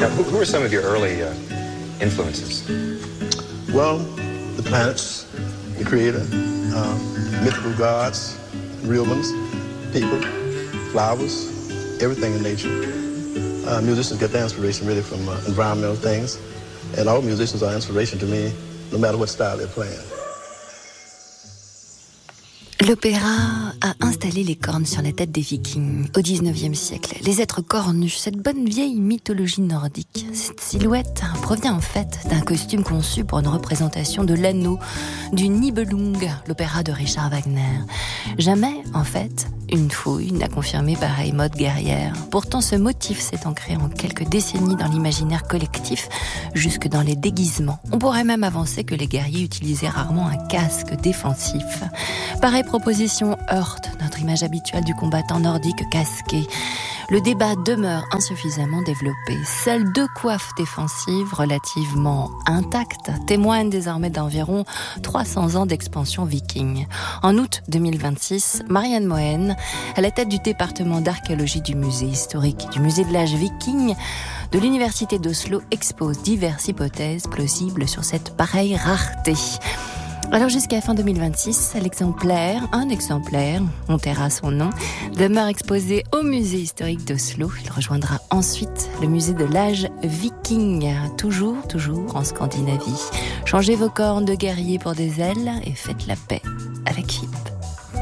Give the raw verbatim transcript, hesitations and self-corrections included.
Now, who, who are some of your early uh, influences? Well, the planets, the creator, uh, mythical gods, real ones, people, flowers, everything in nature. Uh, musicians get their inspiration really from uh, environmental things, and all musicians are inspiration to me, no matter what style they're playing. L'opéra a installé les cornes sur la tête des Vikings au dix-neuvième siècle. Les êtres cornus, cette bonne vieille mythologie nordique. Cette silhouette provient en fait d'un costume conçu pour une représentation de l'anneau du Nibelung, l'opéra de Richard Wagner. Jamais, en fait, une fouille n'a confirmé pareille mode guerrière. Pourtant, ce motif s'est ancré en quelques décennies dans l'imaginaire collectif, jusque dans les déguisements. On pourrait même avancer que les guerriers utilisaient rarement un casque défensif. Pareille proposition heurte notre image habituelle du combattant nordique casqué. Le débat demeure insuffisamment développé. Seules deux coiffes défensives relativement intactes témoignent désormais d'environ trois cents ans d'expansion viking. En août deux mille vingt-six, Marianne Mohen, à la tête du département d'archéologie du musée historique du musée de l'âge viking de l'université d'Oslo, expose diverses hypothèses plausibles sur cette pareille rareté. Alors jusqu'à fin deux mille vingt-six, l'exemplaire, un exemplaire, on taira son nom, demeure exposé au musée historique d'Oslo. Il rejoindra ensuite le musée de l'âge viking, toujours, toujours en Scandinavie. Changez vos cornes de guerrier pour des ailes et faites la paix avec qui ?